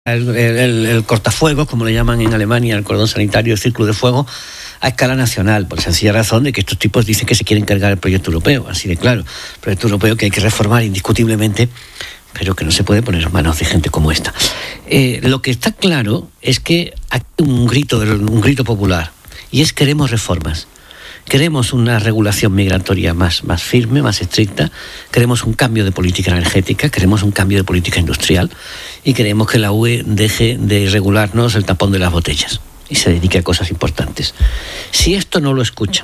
el cortafuegos, como le llaman en Alemania, el cordón sanitario, el círculo de fuego, a escala nacional, por sencilla razón de que estos tipos dicen que se quieren cargar el proyecto europeo, así de claro. El proyecto europeo que hay que reformar indiscutiblemente, pero que no se puede poner en manos de gente como esta. Lo que está claro es que hay un grito popular, y es: queremos reformas. Queremos una regulación migratoria más firme, más estricta, queremos un cambio de política energética, queremos un cambio de política industrial y queremos que la UE deje de regularnos el tapón de las botellas y se dedique a cosas importantes. Si esto no lo escuchan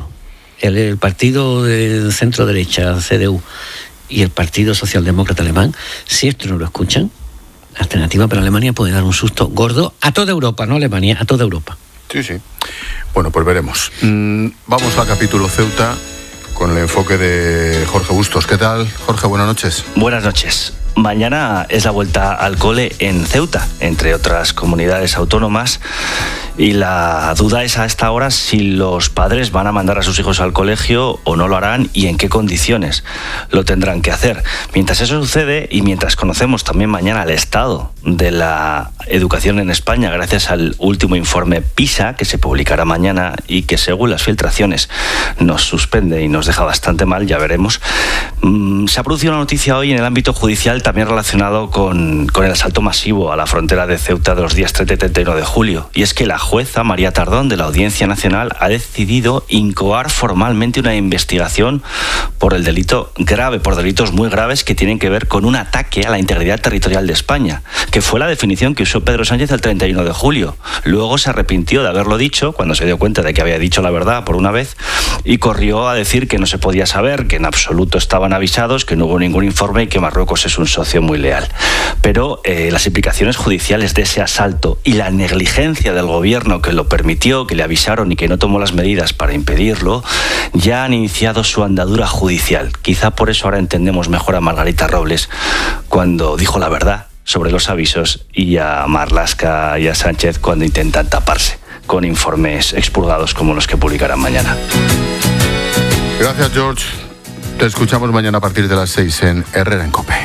el partido de centro-derecha, CDU, y el Partido Socialdemócrata Alemán, si esto no lo escuchan, la Alternativa para Alemania puede dar un susto gordo a toda Europa, no a Alemania, a toda Europa. Sí. Bueno, pues veremos. Vamos al capítulo Ceuta con el enfoque de Jorge Bustos. ¿Qué tal, Jorge? Buenas noches. Buenas noches. Mañana es la vuelta al cole en Ceuta, entre otras comunidades autónomas, y la duda es a esta hora si los padres van a mandar a sus hijos al colegio o no lo harán y en qué condiciones lo tendrán que hacer. Mientras eso sucede y mientras conocemos también mañana el estado de la educación en España gracias al último informe PISA que se publicará mañana y que según las filtraciones nos suspende y nos deja bastante mal, ya veremos, se ha producido una noticia hoy en el ámbito judicial también relacionado con el asalto masivo a la frontera de Ceuta de los días 30 y 31 de julio. Y es que la jueza María Tardón de la Audiencia Nacional ha decidido incoar formalmente una investigación por el delito grave, por delitos muy graves que tienen que ver con un ataque a la integridad territorial de España, que fue la definición que usó Pedro Sánchez el 31 de julio. Luego se arrepintió de haberlo dicho cuando se dio cuenta de que había dicho la verdad por una vez y corrió a decir que no se podía saber, que en absoluto estaban avisados, que no hubo ningún informe y que Marruecos es un socio muy leal. Pero las implicaciones judiciales de ese asalto y la negligencia del gobierno que lo permitió, que le avisaron y que no tomó las medidas para impedirlo, ya han iniciado su andadura judicial. Quizá por eso ahora entendemos mejor a Margarita Robles cuando dijo la verdad sobre los avisos y a Marlaska y a Sánchez cuando intentan taparse con informes expurgados como los que publicarán mañana. Gracias, George. Te escuchamos mañana a partir de las 6 en Herrera en COPE.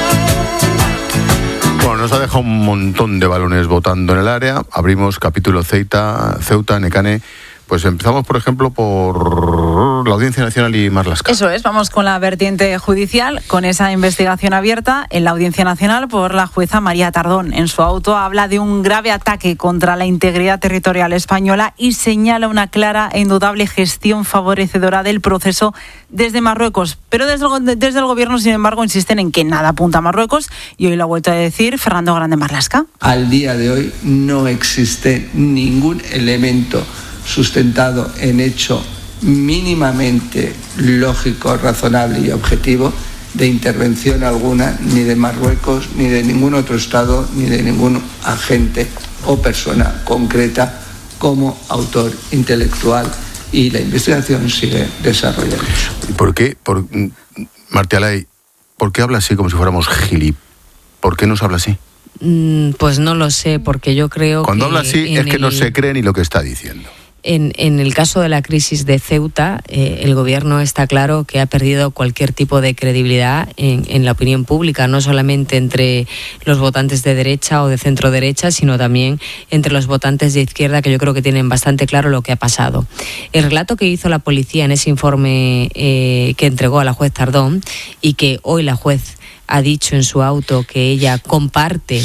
Bueno, nos ha dejado un montón de balones botando en el área. Abrimos capítulo Ceuta, Nekane. Pues empezamos, por ejemplo, por la Audiencia Nacional y Marlaska. Eso es, vamos con la vertiente judicial, con esa investigación abierta en la Audiencia Nacional por la jueza María Tardón. En su auto habla de un grave ataque contra la integridad territorial española y señala una clara e indudable gestión favorecedora del proceso desde Marruecos. Pero desde el gobierno, sin embargo, insisten en que nada apunta a Marruecos y hoy lo ha vuelto a decir Fernando Grande Marlaska. Al día de hoy no existe ningún elemento sustentado en hecho mínimamente lógico, razonable y objetivo de intervención alguna, ni de Marruecos, ni de ningún otro Estado, ni de ningún agente o persona concreta como autor intelectual, y la investigación sigue desarrollándose. ¿Por qué, Martialay, por qué habla así como si fuéramos gilip? ¿Por qué nos habla así? Pues no lo sé, porque yo creo Cuando que... habla así es que no se cree ni lo que está diciendo. En el caso de la crisis de Ceuta, el gobierno está claro que ha perdido cualquier tipo de credibilidad en la opinión pública, no solamente entre los votantes de derecha o de centro derecha, sino también entre los votantes de izquierda, que yo creo que tienen bastante claro lo que ha pasado. El relato que hizo la policía en ese informe que entregó a la juez Tardón y que hoy la juez ha dicho en su auto que ella comparte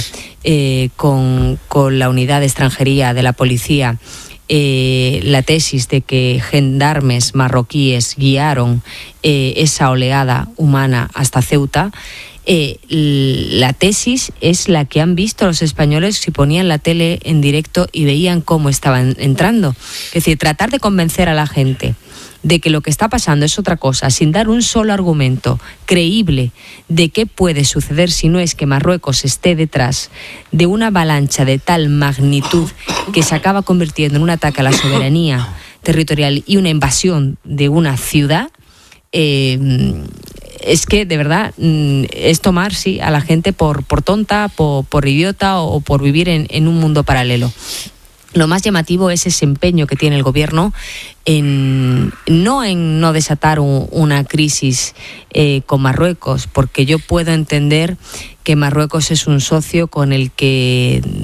con la unidad de extranjería de la policía, la tesis de que gendarmes marroquíes guiaron esa oleada humana hasta Ceuta. La tesis es la que han visto los españoles si ponían la tele en directo y veían cómo estaban entrando. Es decir, tratar de convencer a la gente de que lo que está pasando es otra cosa, sin dar un solo argumento creíble de qué puede suceder si no es que Marruecos esté detrás de una avalancha de tal magnitud que se acaba convirtiendo en un ataque a la soberanía territorial y una invasión de una ciudad, es que de verdad es tomar a la gente por tonta, por idiota o por vivir en un mundo paralelo. Lo más llamativo es ese empeño que tiene el gobierno en no desatar una crisis con Marruecos, porque yo puedo entender que Marruecos es un socio con el que